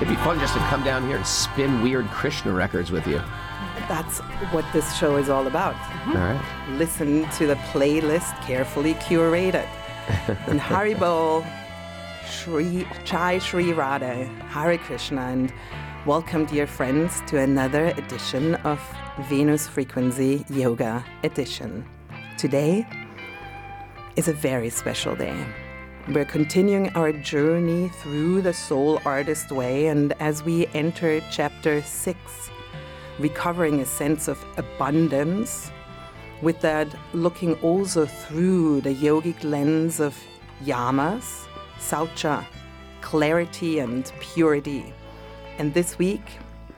It'd be fun just to come down here and spin weird Krishna records with you. That's what this show is all about. All right. Listen to the playlist carefully curated. In Haribol, Jai Shri Radha, Hare Krishna, and welcome, dear friends, to another edition of Venus Frequency Yoga Edition. Today is a very special day. We're continuing our journey through the Soul Artist Way, and as we enter Chapter 6, recovering a sense of abundance, with that looking also through the yogic lens of yamas, saucha, clarity and purity. And this week's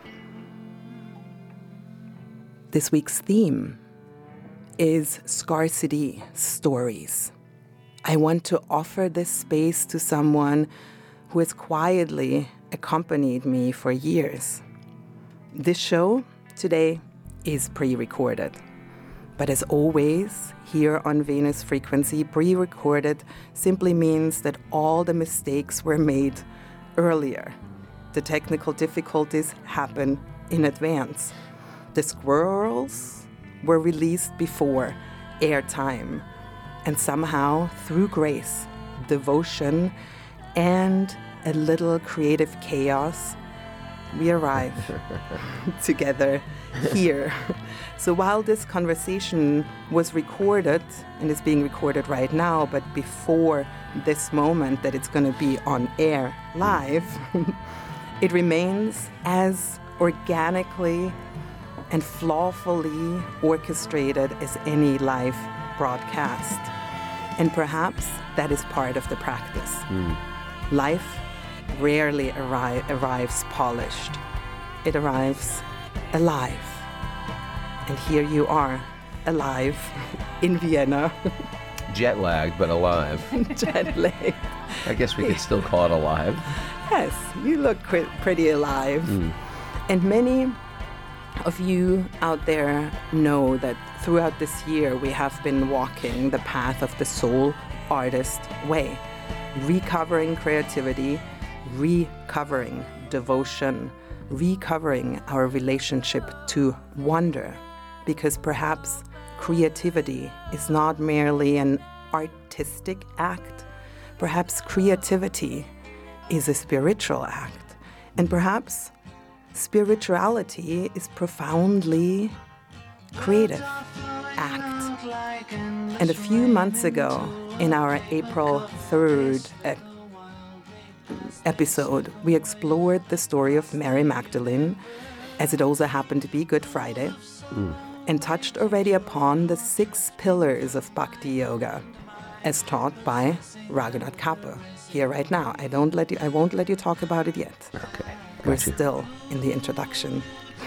theme is scarcity stories. I want to offer this space to someone who has quietly accompanied me for years. This show today is pre-recorded. But as always, here on Venus Frequency, pre-recorded simply means that all the mistakes were made earlier. The technical difficulties happen in advance. The squirrels were released before airtime. And somehow, through grace, devotion, and a little creative chaos, we arrive together here. So while this conversation was recorded, and is being recorded right now, but before this moment that it's going to be on air live, it remains as organically and flawfully orchestrated as any live broadcast. And perhaps that is part of the practice. Life rarely arrives polished. It arrives alive. And here you are, alive in Vienna. Jet lagged, but alive. Jet lagged. I guess we could still call it alive. Yes, you look pretty alive. And many of you out there know that throughout this year we have been walking the path of the Soul Artist Way, recovering creativity, recovering devotion, recovering our relationship to wonder, because perhaps creativity is not merely an artistic act. Perhaps creativity is a spiritual act, and perhaps spirituality is profoundly creative act. And a few months ago, in our April 3rd episode, we explored the story of Mary Magdalene, as it also happened to be Good Friday, and touched already upon the 6 pillars of Bhakti Yoga, as taught by Raghunath Kapoor. Here right now. I won't let you talk about it yet. Okay. We're still in the introduction.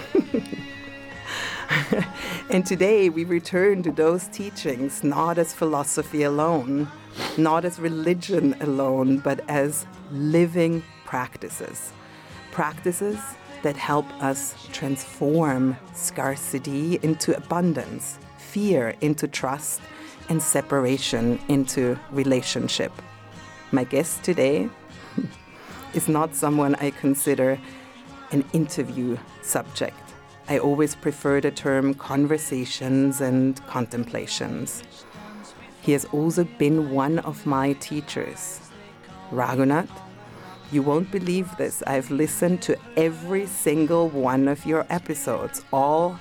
And today we return to those teachings not as philosophy alone, not as religion alone, but as living practices. Practices that help us transform scarcity into abundance, fear into trust, and separation into relationship. My guest today is not someone I consider an interview subject. I always prefer the term conversations and contemplations. He has also been one of my teachers. Raghunath, you won't believe this. I've listened to every single one of your episodes, all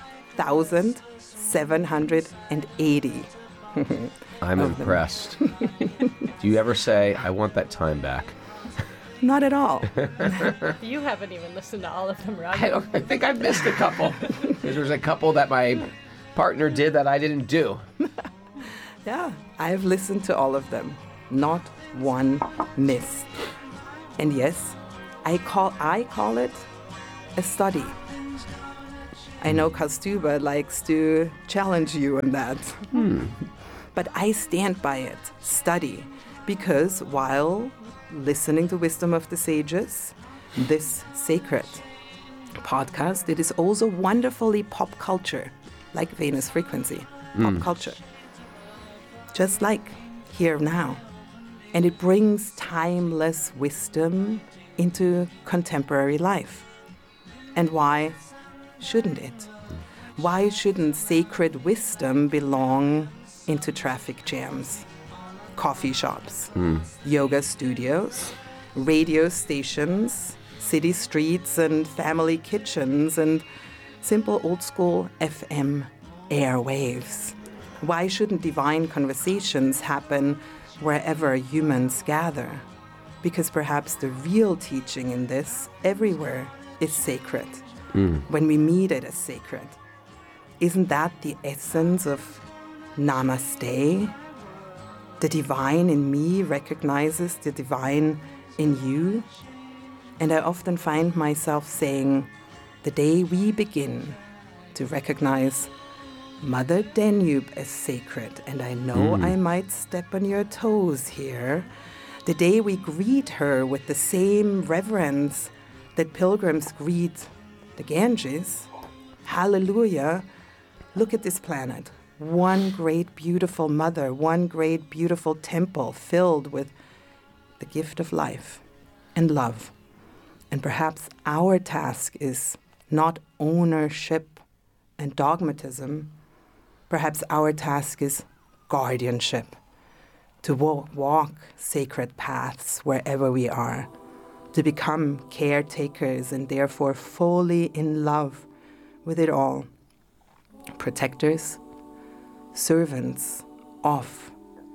1,780. I'm impressed. Do you ever say, I want that time back? Not at all. You haven't even listened to all of them, right? I think I've missed a couple. Because there's a couple that my partner did that I didn't do. Yeah, I've listened to all of them. Not one missed. And yes, I call it a study. I know Kaustubha likes to challenge you on that. But I stand by it, study, because while listening to Wisdom of the Sages, this sacred podcast, it is also wonderfully pop culture, like Venus Frequency, pop culture. Just like here now. And it brings timeless wisdom into contemporary life? And why shouldn't it? Why shouldn't sacred wisdom belong into traffic jams, coffee shops, yoga studios, radio stations, city streets and family kitchens, and simple old-school FM airwaves? Why shouldn't divine conversations happen wherever humans gather? Because perhaps the real teaching in this everywhere is sacred. When we meet it as sacred. Isn't that the essence of Namaste? The divine in me recognizes the divine in you. And I often find myself saying, the day we begin to recognize Mother Danube as sacred, and I know I might step on your toes here, the day we greet her with the same reverence that pilgrims greet the Ganges, hallelujah, look at this planet. One great beautiful mother, one great beautiful temple filled with the gift of life and love. And perhaps our task is not ownership and dogmatism. Perhaps our task is guardianship, to walk sacred paths wherever we are, to become caretakers and therefore fully in love with it all. Protectors, servants of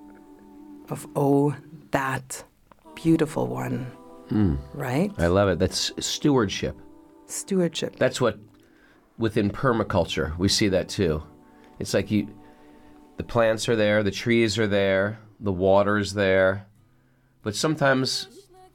oh, that beautiful one. Right? I love it. That's stewardship. Stewardship. That's what, within permaculture, we see that too. It's like the plants are there, the trees are there, the water's there, but sometimes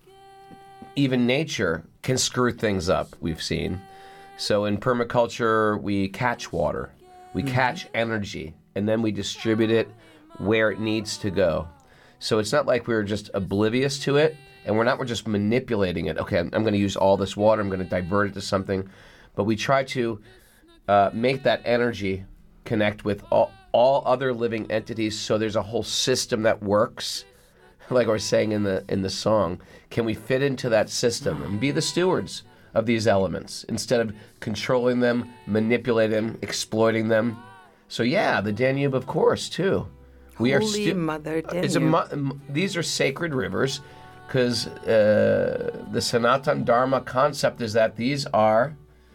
even nature can screw things up, we've seen. So in permaculture, we catch water, we catch energy, and then we distribute it where it needs to go. So it's not like we're just oblivious to it, and we're just manipulating it. Okay, I'm going to use all this water, I'm going to divert it to something, but we try to make that energy connect with all other living entities, so there's a whole system that works. Like I was saying in the song, can we fit into that system and be the stewards of these elements instead of controlling them, manipulating them, exploiting them? So yeah, the Danube, of course, too. We Holy Mother Danube. These are sacred rivers, because the Sanatana Dharma concept is that these are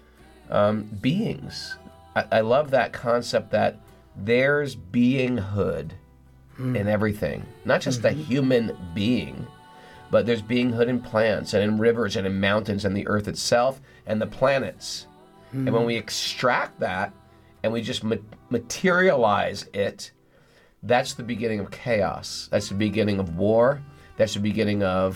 beings. I love that concept that there's beinghood in everything. Not just a human being, but there's beinghood in plants and in rivers and in mountains and the earth itself and the planets. And when we extract that and we just materialize it, that's the beginning of chaos. That's the beginning of war. That's the beginning of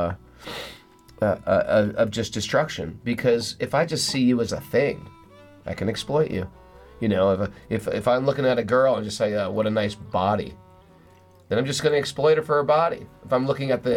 just destruction. Because if I just see you as a thing, I can exploit you. You know, if I'm looking at a girl and just say, "What a nice body," then I'm just going to exploit her for her body. If I'm looking at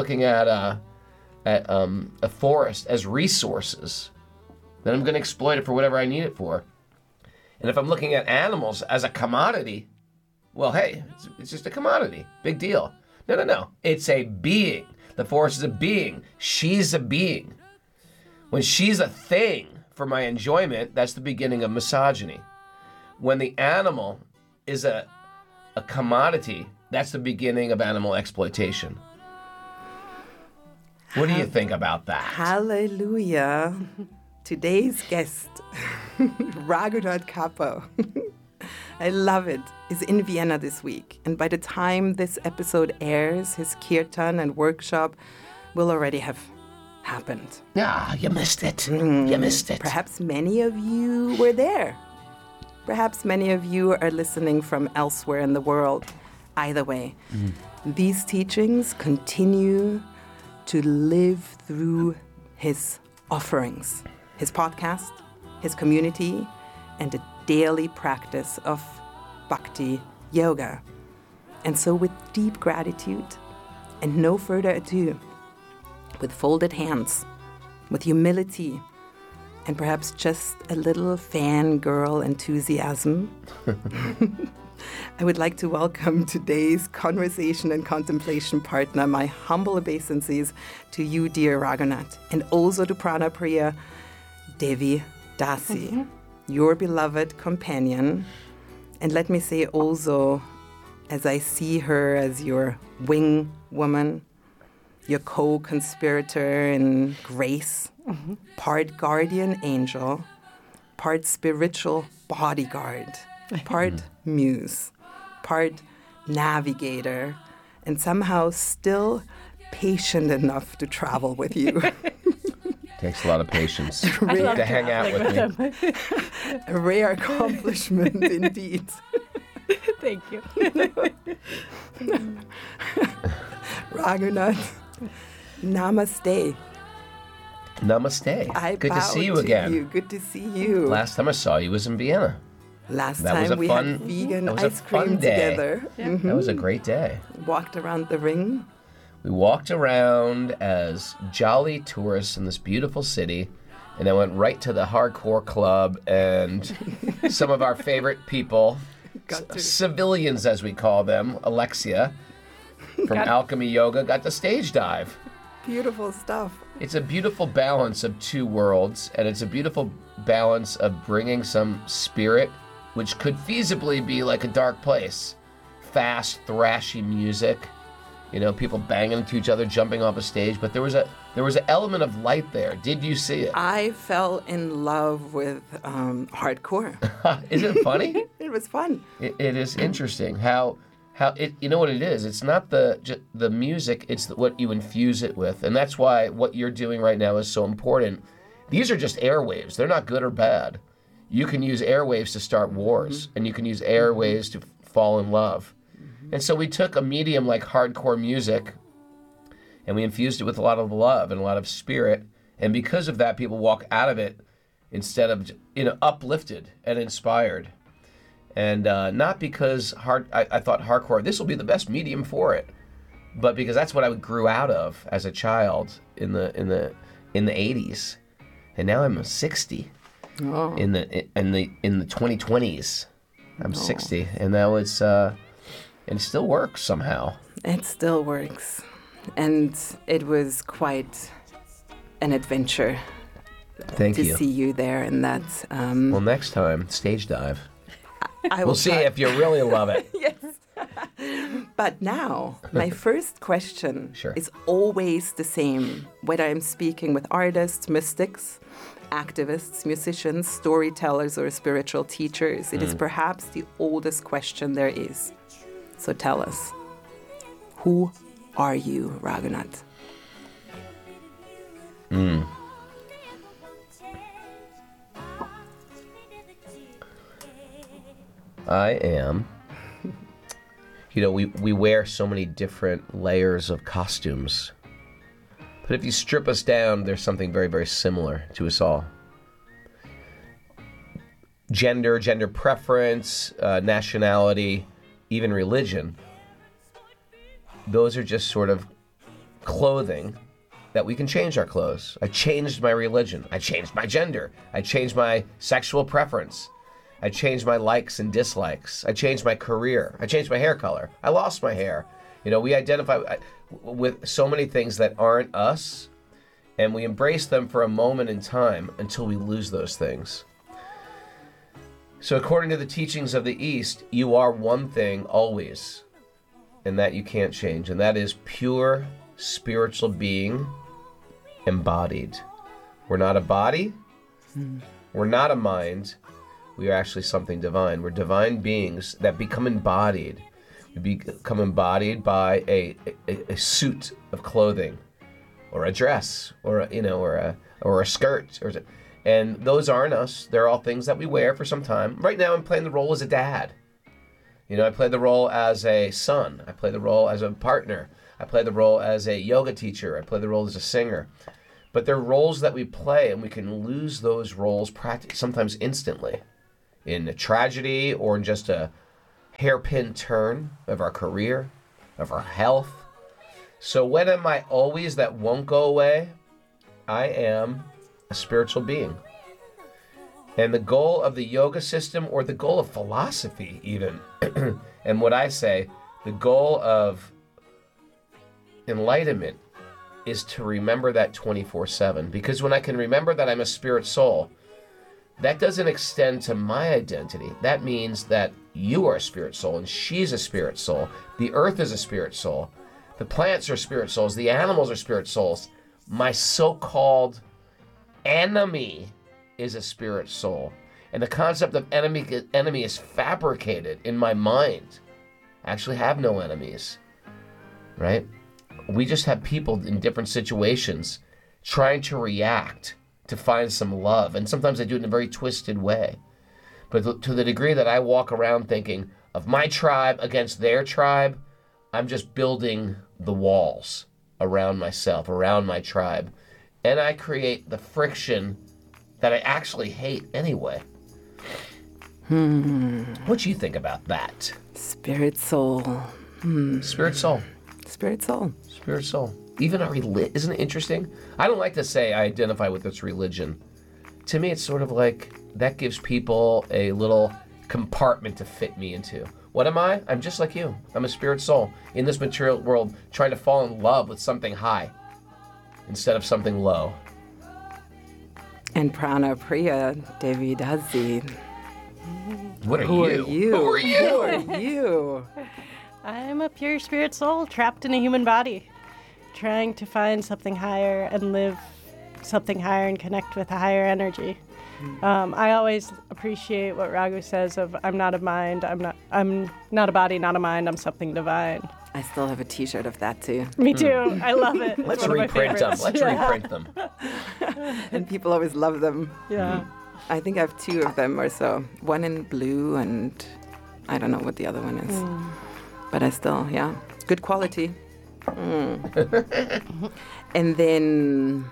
a forest as resources, then I'm going to exploit it for whatever I need it for. And if I'm looking at animals as a commodity, well, hey, it's just a commodity. Big deal. No. It's a being. The forest is a being. She's a being. When she's a thing for my enjoyment, that's the beginning of misogyny. When the animal is a commodity, that's the beginning of animal exploitation. What do you think about that? Hallelujah. Today's guest, Raghunath Kapo, I love it, is in Vienna this week. And by the time this episode airs, his kirtan and workshop will already have happened. Ah, you missed it. You missed it. Perhaps many of you were there. Perhaps many of you are listening from elsewhere in the world. Either way, these teachings continue to live through his offerings, his podcast, his community, and the daily practice of bhakti yoga. And so with deep gratitude and no further ado, with folded hands, with humility, and perhaps just a little fangirl enthusiasm, I would like to welcome today's conversation and contemplation partner, my humble obeisances to you, dear Raghunath, and also to Prana Priya, Devi Dasi, your beloved companion. And let me say also, as I see her as your wing woman, your co-conspirator in grace, part guardian angel, part spiritual bodyguard, part muse, part navigator, and somehow still patient enough to travel with you. Takes a lot of patience to hang out with me. A rare accomplishment indeed. Thank you. Raghunath, namaste. Namaste. I Good to bow see you again. You. Good to see you. Last time I saw you was in Vienna. Last That was time a we fun- had vegan that was a ice cream fun day. together. Yeah. That was a great day. Walked around the ring. We walked around as jolly tourists in this beautiful city, and then went right to the hardcore club, and some of our favorite people, Got to- civilians as we call them, Alexia from Alchemy Yoga, got the stage dive. Beautiful stuff. It's a beautiful balance of two worlds, and it's a beautiful balance of bringing some spirit, which could feasibly be like a dark place. Fast, thrashy music, you know, people banging into each other, jumping off a stage, but there was an element of light there. Did you see it? I fell in love with hardcore. Isn't it funny? It was fun. It is interesting how it, you know what it is. It's not the music. It's what you infuse it with, and that's why what you're doing right now is so important. These are just airwaves. They're not good or bad. You can use airwaves to start wars, and you can use airwaves to fall in love. And so we took a medium like hardcore music, and we infused it with a lot of love and a lot of spirit. And because of that, people walk out of it instead of, uplifted and inspired. And not because I thought hardcore, this will be the best medium for it, but because that's what I grew out of as a child in the 80s, and now I'm 60 in the 2020s. I'm 60, and now it still works somehow. It still works. And it was quite an adventure Thank to you. see you there. And that. Well, next time, stage dive. I will We'll see try. if you really love it. Yes. But now, my first question Sure. is always the same, whether I'm speaking with artists, mystics, activists, musicians, storytellers, or spiritual teachers. It is perhaps the oldest question there is. So tell us, who are you, Raghunath? I am. We wear so many different layers of costumes. But if you strip us down, there's something very, very similar to us all. Gender preference, nationality, even religion. Those are just sort of clothing that we can change our clothes. I changed my religion. I changed my gender. I changed my sexual preference. I changed my likes and dislikes. I changed my career. I changed my hair color. I lost my hair. We identify with so many things that aren't us, and we embrace them for a moment in time until we lose those things. So according to the teachings of the East, you are one thing always, and that you can't change, and that is pure spiritual being embodied. We're not a body. We're not a mind. We are actually something divine. We're divine beings that become embodied. We become embodied by a suit of clothing, or a dress, or a skirt, and those aren't us. They're all things that we wear for some time. Right now, I'm playing the role as a dad. I play the role as a son. I play the role as a partner. I play the role as a yoga teacher. I play the role as a singer. But they're roles that we play, and we can lose those roles sometimes instantly, in a tragedy or in just a hairpin turn of our career, of our health. So when am I always that won't go away? I am a spiritual being. And the goal of the yoga system, or the goal of philosophy even, and what I say, the goal of enlightenment is to remember that 24/7. Because when I can remember that I'm a spirit soul, that doesn't extend to my identity. That means that you are a spirit soul and she's a spirit soul. The earth is a spirit soul. The plants are spirit souls. The animals are spirit souls. My so-called enemy is a spirit soul. And the concept of enemy is fabricated in my mind. I actually have no enemies, right? We just have people in different situations trying to react to find some love. And sometimes I do it in a very twisted way. But to the degree that I walk around thinking of my tribe against their tribe, I'm just building the walls around myself, around my tribe. And I create the friction that I actually hate anyway. What do you think about that? Spirit soul. Spirit soul. Spirit soul. Spirit soul. Even a isn't it interesting? I don't like to say I identify with this religion. To me, it's sort of like that gives people a little compartment to fit me into. What am I? I'm just like you. I'm a spirit soul in this material world trying to fall in love with something high instead of something low. And Prana Priya Devi Dazi. What are Who you? are you? Who are you? Who are you? I'm a pure spirit soul trapped in a human body, trying to find something higher and live something higher and connect with a higher energy. I always appreciate what Raghu says of I'm not a mind, I'm not a body, not a mind, I'm something divine. I still have a t-shirt of that too. Me too. I love it. It's Let's one of my reprint them. favorites. Let's reprint them. And people always love them. Yeah. I think I have 2 of them or so. One in blue and I don't know what the other one is. But I still, yeah, good quality. And then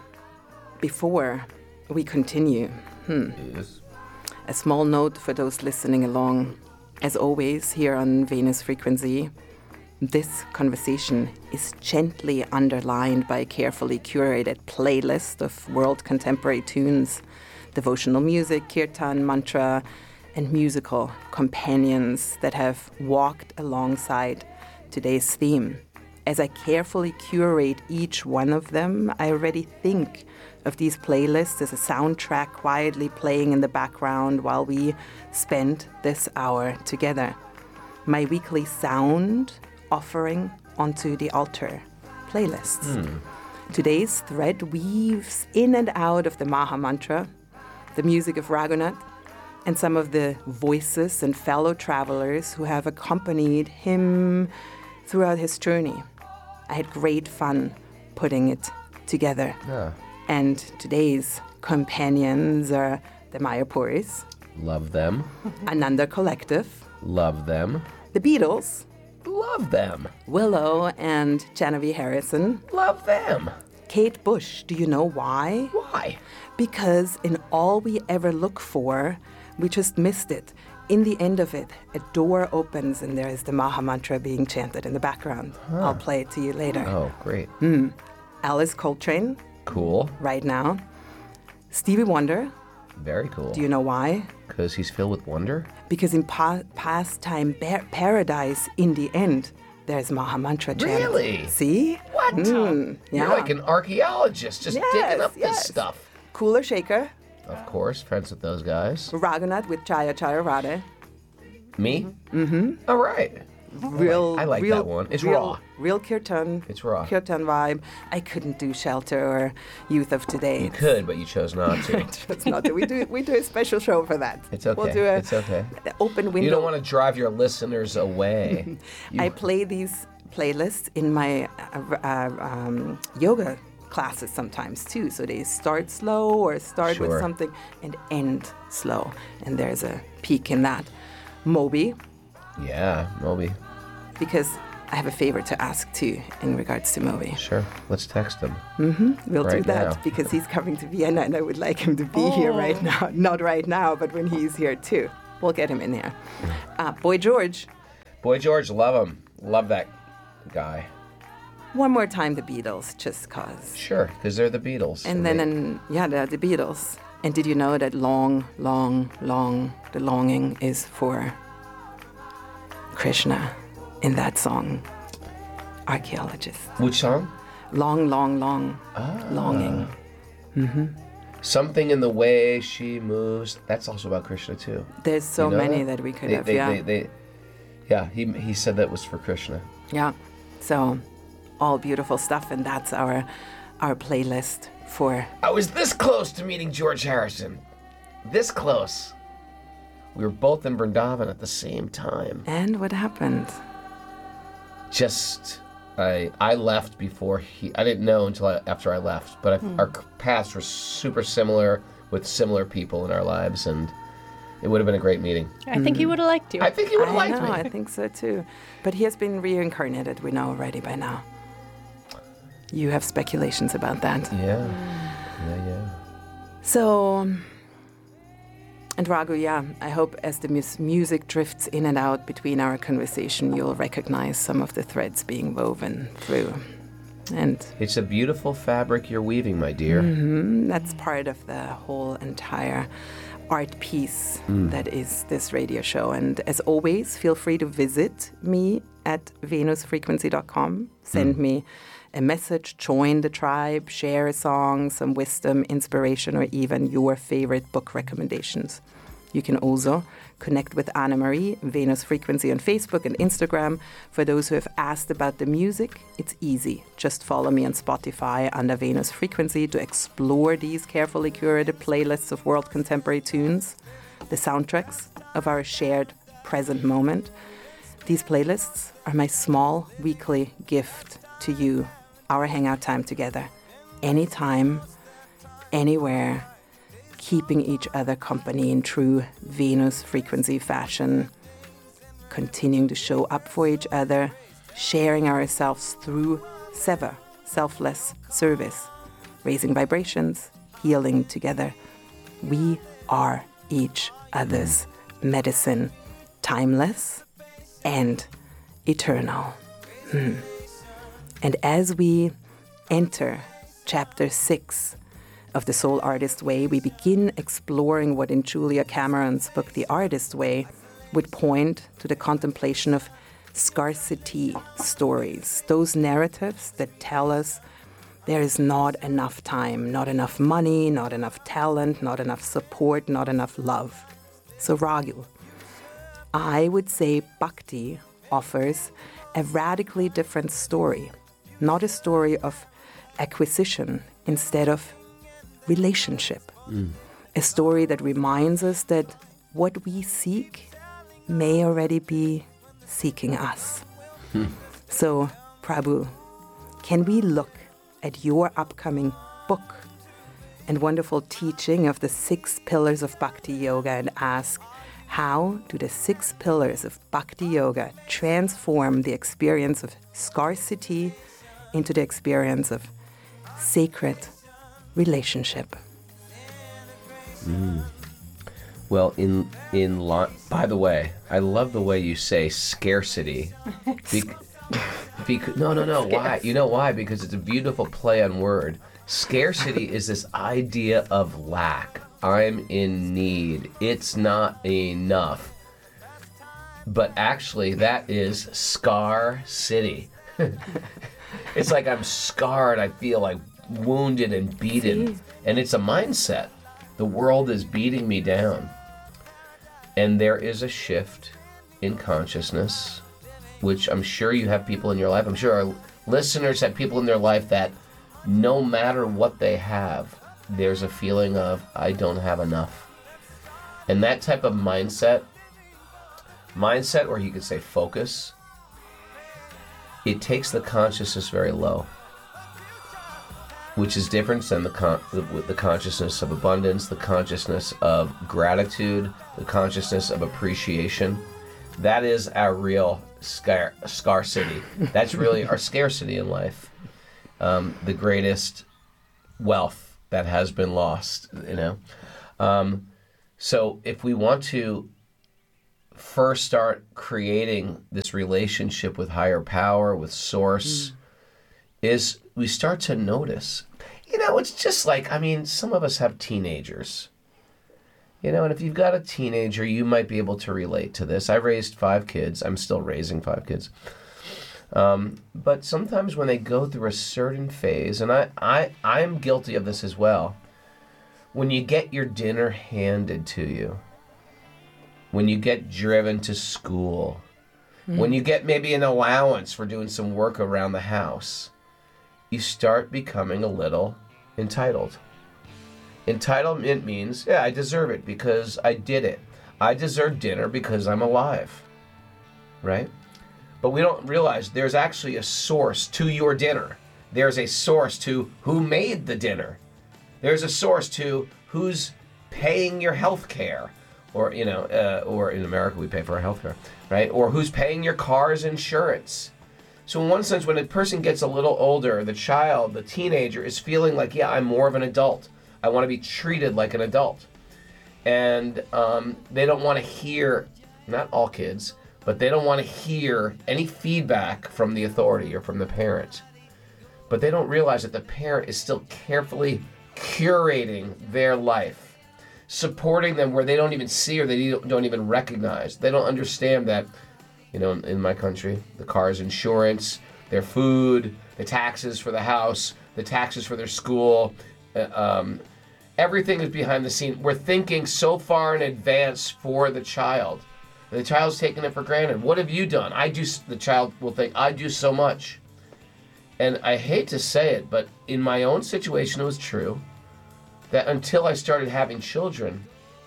before we continue, Yes. a small note for those listening along. As always, here on Venus Frequency, this conversation is gently underlined by a carefully curated playlist of world contemporary tunes, devotional music, kirtan, mantra, and musical companions that have walked alongside today's theme. As I carefully curate each one of them, I already think of these playlists as a soundtrack quietly playing in the background while we spend this hour together. My weekly sound offering onto the altar playlists. Today's thread weaves in and out of the Maha Mantra, the music of Raghunath, and some of the voices and fellow travelers who have accompanied him throughout his journey. I had great fun putting it together. Yeah. And today's companions are the Mayapuris, Love them. Ananda Collective, Love them. the Beatles, Love them. Willow and Genevieve Harrison, Love them. Kate Bush. Do you know why? Why? Because in all we ever look for, we just missed it. In the end of it, a door opens and there is the Maha Mantra being chanted in the background. I'll play it to you later. Oh, great. Alice Coltrane, Cool. right now. Stevie Wonder. Very cool. Do you know why? Because he's filled with wonder? Because in Pastime Paradise, in the end, there's Maha Mantra chant. Really? See? What? Yeah. You're like an archeologist just digging up Yes. this stuff. Cooler Shaker, Of course, friends with those guys. Raghunath with Chaya Chaya Radhe. Me? Mm-hmm. All right. Real, I like real, that one. It's real, raw. Real kirtan. It's raw. Kirtan vibe. I couldn't do Shelter or Youth of Today. You could, but you chose not to. It's not. We do a special show for that. It's okay. We'll do a It's okay. open window. You don't want to drive your listeners away. I play these playlists in my yoga classes sometimes too. So they start slow or start with Sure. something and end slow. And there's a peak in that. Moby, Yeah, Moby. because I have a favor to ask too in regards to Moby. Sure. Let's text them. We'll do Right that now. because he's coming to Vienna and I would like him to be here right now. Not right now, but when he's here too. We'll get him in here. Boy George, Boy George, love him. Love that guy. one more time the Beatles, just cause. Sure, because they're the Beatles. And then, the Beatles. And did you know that long, long, long, the longing is for Krishna in that song, Archaeologist. Which song? Long, long, long, longing. Something in the way she moves. That's also about Krishna too. There's so You know many that? that we could They- have, they- yeah. Yeah, he said that was for Krishna. Yeah. So all beautiful stuff, and that's our playlist for. I was this close to meeting George Harrison. This close. We were both in Vrindavan at the same time. And what happened? I left before I didn't know until after I left, but our paths were super similar with similar people in our lives, and it would have been a great meeting. I think he would have liked you. I think he would have I liked know, me. I think so too. But he has been reincarnated, we know already by now. You have speculations about that. Yeah. So, and Raghu, yeah, I hope as the music drifts in and out between our conversation, you'll recognize some of the threads being woven through. And It's a beautiful fabric you're weaving, my dear. that's part of the whole entire art piece that is this radio show. And as always, feel free to visit me at venusfrequency.com. Send me a message, join the tribe, share a song, some wisdom, inspiration, or even your favorite book recommendations. You can also connect with Anna Marie, Venus Frequency on Facebook and Instagram. For those who have asked about the music, it's easy. Just follow me on Spotify under Venus Frequency to explore these carefully curated playlists of world contemporary tunes, the soundtracks of our shared present moment. These playlists are my small weekly gift to you, our hangout time together, anytime, anywhere, keeping each other company in true Venus Frequency fashion, continuing to show up for each other, sharing ourselves through Seva, selfless service, raising vibrations, healing together. We are each other's medicine, timeless and eternal. And as we enter chapter 6 of The Soul Artist Way, we begin exploring what in Julia Cameron's book, The Artist Way, would point to the contemplation of scarcity stories, those narratives that tell us there is not enough time, not enough money, not enough talent, not enough support, not enough love. So Raghu, I would say Bhakti offers a radically different story, not a story of acquisition, instead of relationship. A story that reminds us that what we seek may already be seeking us. So, Prabhu, can we look at your upcoming book and wonderful teaching of the 6 pillars of Bhakti Yoga and ask, how do the 6 pillars of Bhakti Yoga transform the experience of scarcity into the experience of sacred relationship? Well, by the way, I love the way you say scarcity. No. Why? You know why? Because it's a beautiful play on word. Scarcity is this idea of lack. I'm in need. It's not enough. But actually, that is Scar City. It's like I'm scarred. I feel like wounded and beaten. And it's a mindset. The world is beating me down. And there is a shift in consciousness, which I'm sure you have people in your life. I'm sure our listeners have people in their life that no matter what they have, there's a feeling of, I don't have enough. And that type of mindset, or you could say focus, it takes the consciousness very low, which is different than the consciousness of abundance, the consciousness of gratitude, the consciousness of appreciation. That is our real scarcity. That's really our scarcity in life. The greatest wealth that has been lost, you know. So if we want to first start creating this relationship with higher power, with source, is we start to notice, you know, it's just like, I mean, some of us have teenagers, And if you've got a teenager, you might be able to relate to this. I raised 5 kids. I'm still raising 5 kids. But sometimes when they go through a certain phase, and I'm guilty of this as well, when you get your dinner handed to you, when you get driven to school, when you get maybe an allowance for doing some work around the house, you start becoming a little entitled. Entitlement means, I deserve it because I did it. I deserve dinner because I'm alive, right? But we don't realize there's actually a source to your dinner. There's a source to who made the dinner. There's a source to who's paying your health care. Or in America we pay for our health care, right? Or who's paying your car's insurance. So in one sense, when a person gets a little older, the child, the teenager is feeling like, I'm more of an adult. I want to be treated like an adult. And they don't want to hear, not all kids, but they don't want to hear any feedback from the authority or from the parent. But they don't realize that the parent is still carefully curating their life, supporting them where they don't even see or they don't even recognize. They don't understand that, in my country, the car's insurance, their food, the taxes for the house, the taxes for their school, everything is behind the scene. We're thinking so far in advance for the child. The child's taking it for granted. What have you done? The child will think, I do so much. And I hate to say it, but in my own situation, it was true that until I started having children,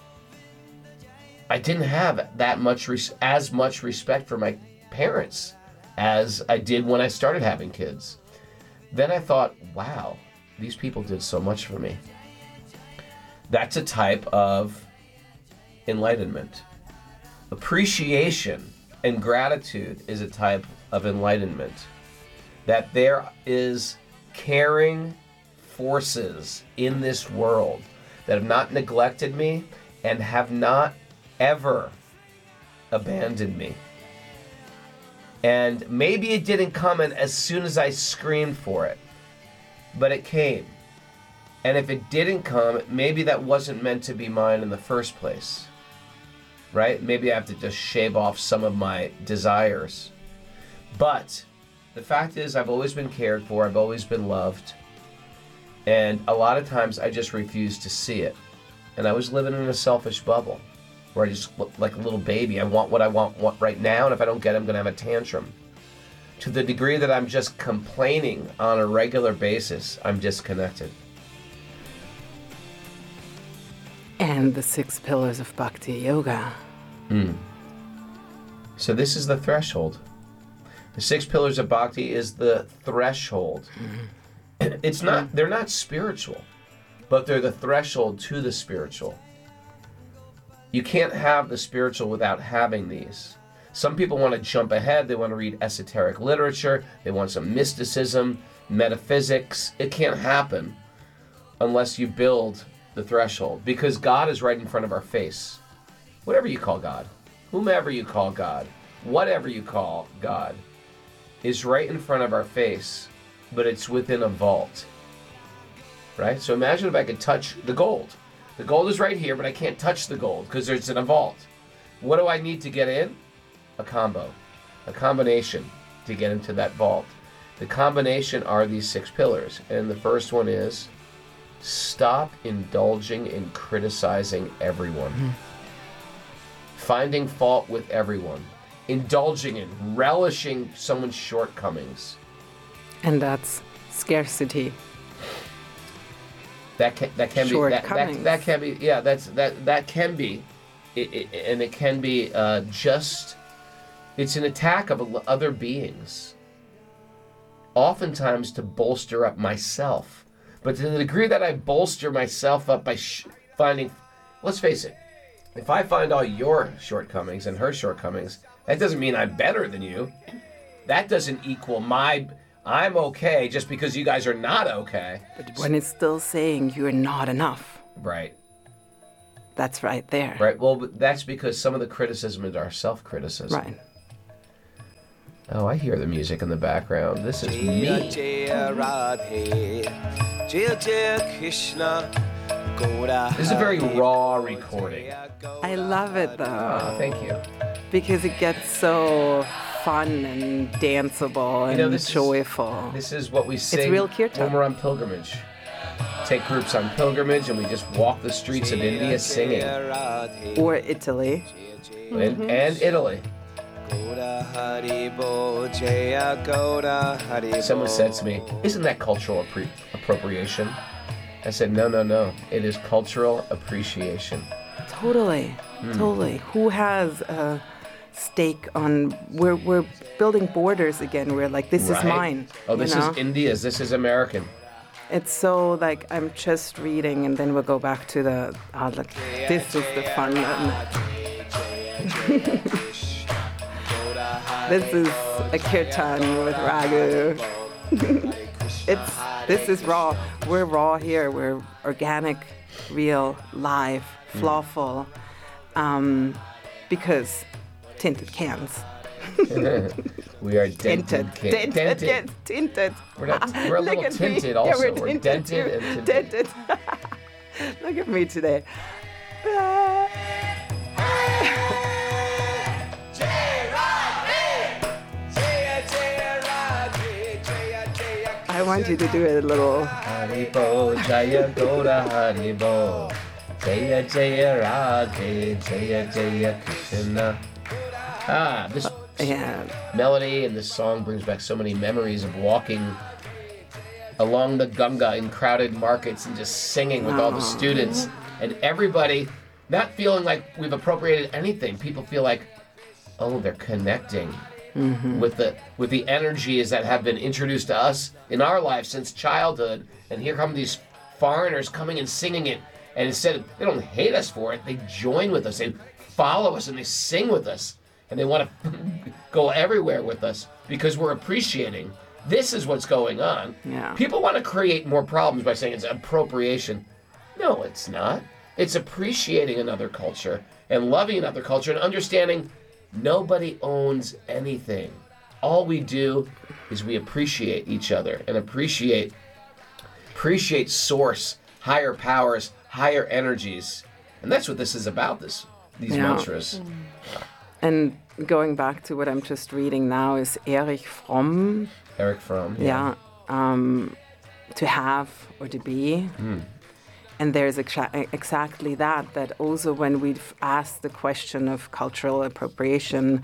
I didn't have as much respect for my parents as I did when I started having kids. Then I thought, wow, these people did so much for me. That's a type of enlightenment. Appreciation and gratitude is a type of enlightenment. That there is caring forces in this world that have not neglected me and have not ever abandoned me. And maybe it didn't come in as soon as I screamed for it, but it came. And if it didn't come, maybe that wasn't meant to be mine in the first place. Right? Maybe I have to just shave off some of my desires. But the fact is, I've always been cared for. I've always been loved. And a lot of times I just refused to see it. And I was living in a selfish bubble where I just looked like a little baby. I want what I want right now. And if I don't get it, I'm going to have a tantrum. To the degree that I'm just complaining on a regular basis, I'm disconnected. And the 6 pillars of Bhakti Yoga. So this is the threshold. The 6 pillars of Bhakti is the threshold. They're not spiritual, but they're the threshold to the spiritual. You can't have the spiritual without having these. Some people want to jump ahead. They want to read esoteric literature. They want some mysticism, metaphysics. It can't happen unless you build the threshold, because God is right in front of our face. Whatever you call God, whomever you call God, whatever you call God, is right in front of our face, but it's within a vault. Right? So imagine if I could touch the gold. The gold is right here, but I can't touch the gold because it's in a vault. What do I need to get in? A combination to get into that vault. The combination are these 6 pillars, and the first one is stop indulging in criticizing everyone. Finding fault with everyone. Indulging in, relishing someone's shortcomings. And that's scarcity. That can be and it can be just, it's an attack of other beings. Oftentimes to bolster up myself. But to the degree that I bolster myself up by finding, let's face it, if I find all your shortcomings and her shortcomings, that doesn't mean I'm better than you. That doesn't equal I'm okay just because you guys are not okay. But when it's still saying you're not enough. Right. That's right there. Right. Well, that's because some of the criticism is our self-criticism. Right. Oh, I hear the music in the background. This is me. Jaya Radhe, Jaya Jaya Krishna, This is a very raw recording. I love it though. Oh, thank you. Because it gets so fun and danceable and joyful. This is what we sing real kirtan. when we're on pilgrimage. Take groups on pilgrimage and we just walk the streets of India singing. Or Italy. And Italy. Someone said to me, "Isn't that cultural appropriation?" I said, no. It is cultural appreciation. Totally. Who has a stake on? We're building borders again. We're like, this is mine. Oh, this is India's. This is American. It's so like I'm just reading, and then we'll go back to the. Like, this is the fun. This is a kirtan with ragu. This is raw. We're raw here. We're organic, real, live, flawful. Because tinted cans. We are dented. Tinted. We're a little tinted also. Yeah, we're dented and tinted. Look at me today. I want you to do it a little. Haribo, Jaya Goda Haribo. Jaya Jaya Radhe, Jaya Jaya Krishna. This melody and this song brings back so many memories of walking along the Ganga in crowded markets and just singing with all the students and everybody not feeling like we've appropriated anything. People feel like, oh, they're connecting with the energies that have been introduced to us in our lives since childhood. And here come these foreigners coming and singing it. And instead, they don't hate us for it. They join with us. They follow us and they sing with us. And they want to go everywhere with us because we're appreciating. This is what's going on. Yeah. People want to create more problems by saying it's appropriation. No, it's not. It's appreciating another culture and loving another culture and understanding nobody owns anything. All we do is we appreciate each other and appreciate source, higher powers, higher energies. And that's what this is about, these mantras. And going back to what I'm just reading now is Erich Fromm. Erich Fromm. Yeah. To have or to be. And there's exactly that also when we've asked the question of cultural appropriation,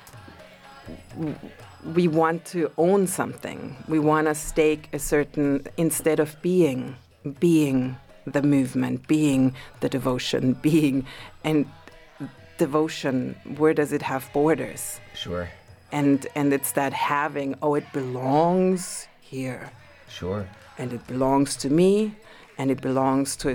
we want to own something. We want to stake a certain, instead of being the movement, being the devotion, and devotion, where does it have borders? Sure. And it's that having, it belongs here. Sure. And it belongs to me. And it belongs to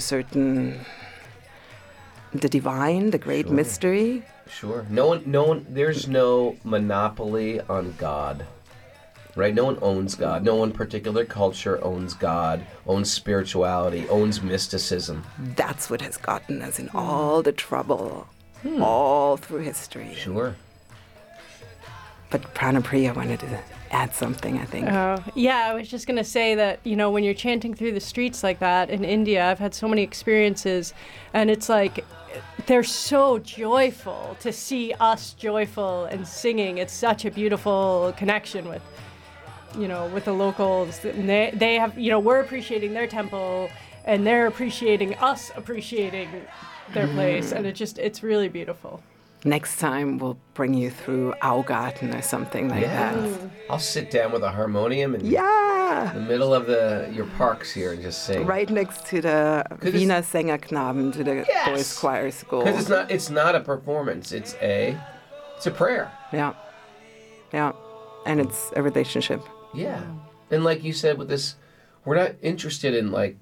the divine, the great mystery. Sure. No one, there's no monopoly on God, right? No one owns God. No one particular culture owns God, owns spirituality, owns mysticism. That's what has gotten us in all the trouble, all through history. Sure. But Pranapriya wanted to add something, I think. Yeah, I was just going to say that, when you're chanting through the streets like that in India, I've had so many experiences, and it's like they're so joyful to see us joyful and singing. It's such a beautiful connection with, with the locals. And they have, we're appreciating their temple, and they're appreciating us appreciating their place, and it's really beautiful. Next time we'll bring you through Augarten or something like that. I'll sit down with a harmonium in the middle of your parks here and just sing. Right next to the Wiener Sängerknaben, to the boys' choir school. Because it's not a performance. It's a prayer. Yeah, and it's a relationship. Yeah, and like you said with this, we're not interested in like.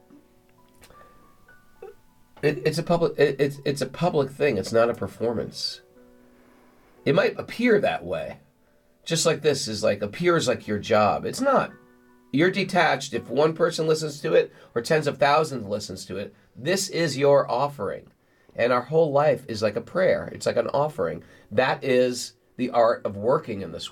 It's a public thing. It's not a performance. It might appear that way, just like this appears like your job. It's not. You're detached. If one person listens to it or tens of thousands listens to it, this is your offering, and our whole life is like a prayer. It's like an offering. That is the art of working in this